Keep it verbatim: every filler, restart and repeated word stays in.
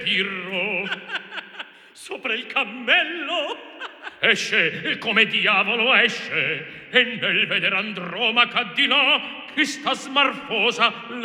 Pirro sopra il cammello esce, come diavolo esce, e nel veder Andromaca di là che sta smarfosa